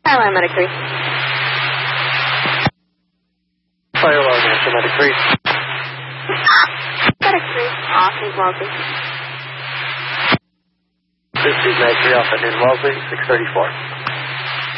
Skyline Medic 3. Fire alarm, answer Medic 3. Medic 3. Austin, Wellesley. This is Medic 3 off at Wellesley, 634.